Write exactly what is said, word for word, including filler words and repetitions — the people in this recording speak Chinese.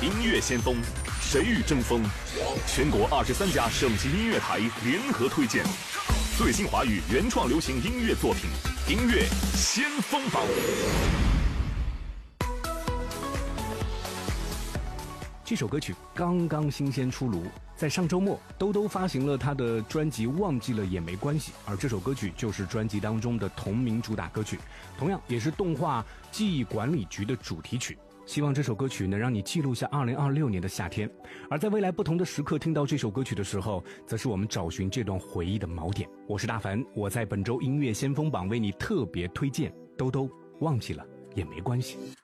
音乐先锋，谁与争锋？全国二十三家省级音乐台联合推荐最新华语原创流行音乐作品，音乐先锋榜。 这首歌曲刚刚新鲜出炉，在上周末，兜兜发行了他的专辑《忘记了也没关系》，而这首歌曲就是专辑当中的同名主打歌曲，同样也是动画《记忆管理局》的主题曲。希望这首歌曲能让你记录下二零二六年的夏天，而在未来不同的时刻听到这首歌曲的时候，则是我们找寻这段回忆的锚点。我是大凡，我在本周音乐先锋榜为你特别推荐兜兜，忘记了也没关系。